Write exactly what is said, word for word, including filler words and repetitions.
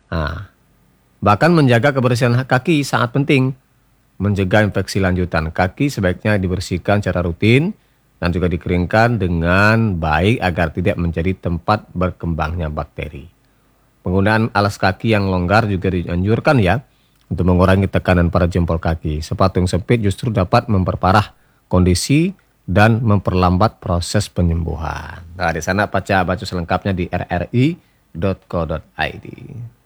Nah, bahkan menjaga kebersihan kaki sangat penting. Mencegah infeksi lanjutan, kaki sebaiknya dibersihkan secara rutin dan juga dikeringkan dengan baik agar tidak menjadi tempat berkembangnya bakteri. Penggunaan alas kaki yang longgar juga dianjurkan ya untuk mengurangi tekanan pada jempol kaki. Sepatu yang sempit justru dapat memperparah kondisi dan memperlambat proses penyembuhan. Nah, di sana baca baca selengkapnya di r r i titik co titik i d.